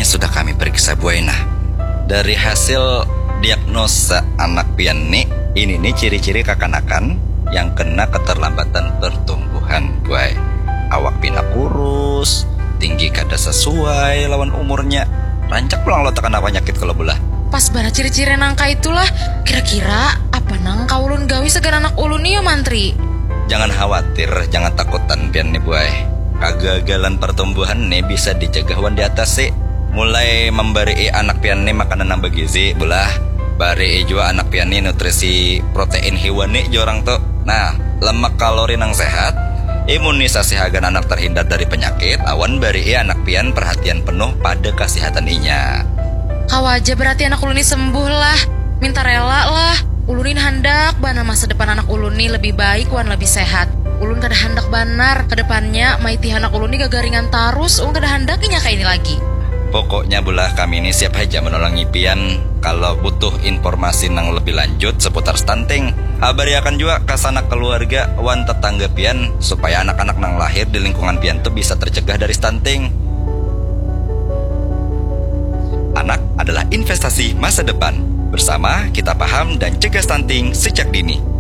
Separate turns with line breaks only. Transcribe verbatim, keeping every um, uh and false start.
ini sudah kami periksa Bu Aina. Dari hasil diagnosa anak pian nih, ini nih ciri-ciri kakanakan yang kena keterlambatan pertumbuhan Bu Ai. Awak pina kurus, tinggi kada sesuai lawan umurnya. Rancak pulang lo tekan apa penyakit kalau belah.
Pas bana ciri-ciri nangka itulah. Kira-kira apa nangka ulun gawi segan anak ulun nih ya mantri?
Jangan khawatir, jangan takutan pian nih Bu Ai. Kegagalan pertumbuhan nih bisa dicegah wan di atas sih. Mulai memberi anak pian nih makanan yang bergizi belah. Bari juga anak pian nih nutrisi protein hewani jorang tuh. Nah, lemak kalori nang sehat, imunisasi agar anak terhindar dari penyakit. Awan bari anak pian perhatian penuh pada kesehatan inya.
Kawaja berarti anak ulun ini sembuh lah. Minta rela lah. Ulunin hendak bana masa depan anak ulun ini lebih baik wan lebih sehat. Ulun kada hendak banar kedepannya maiti anak ulun ini gagaringan tarus. Ulun kada hendakinya kayak ini lagi.
Pokoknya belah kami ini siap aja menolongi pian kalau butuh informasi yang lebih lanjut seputar stunting. Habariakan juga ke sanak keluarga wan tetangga pian supaya anak-anak nang lahir di lingkungan pian tuh bisa tercegah dari stunting. Anak adalah investasi masa depan. Bersama kita paham dan cegah stunting sejak dini.